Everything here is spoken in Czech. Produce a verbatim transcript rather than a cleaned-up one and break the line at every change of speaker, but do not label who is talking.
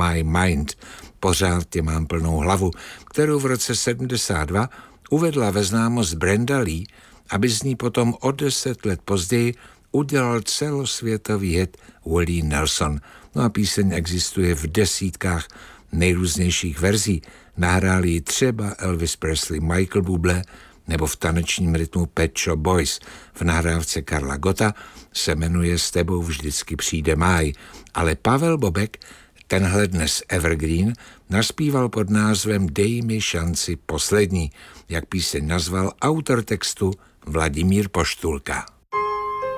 My Mind, pořád tě mám plnou hlavu, kterou v roce sedmdesát dva uvedla ve známost Brenda Lee, aby z ní potom o deset let později udělal celosvětový hit Willie Nelson. No a píseň existuje v desítkách nejrůznějších verzí. Nahráli ji třeba Elvis Presley, Michael Bublé nebo v tanečním rytmu Pet Shop Boys. V nahrávce Karla Gotta se jmenuje S tebou vždycky přijde máj, ale Pavel Bobek tenhle dnes evergreen naspíval pod názvem Dej mi šanci poslední, jak píseň nazval autor textu Vladimír Poštulka.